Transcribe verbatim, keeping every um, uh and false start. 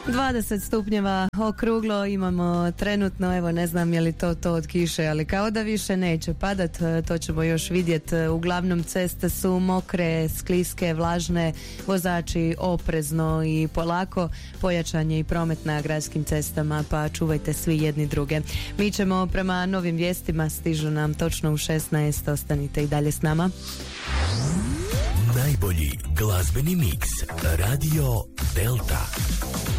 dvadeset stupnjeva okruglo imamo trenutno, evo ne znam je li to to od kiše, ali kao da više neće padat, to ćemo još vidjeti. Uglavnom ceste su mokre, skliske, vlažne, vozači oprezno i polako, pojačan je i promet na gradskim cestama, pa čuvajte svi jedni druge. Mi ćemo prema novim vijestima, stižu nam točno u šesnaest, ostanite i dalje s nama. Najbolji glazbeni miks Radio Delta.